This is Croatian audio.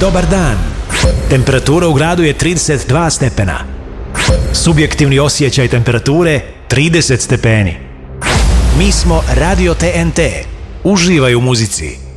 Dobar dan. Temperatura u gradu je 32 stepena. Subjektivni osjećaj temperature 30 stepeni. Mi smo Radio TNT. Uživaj u muzici.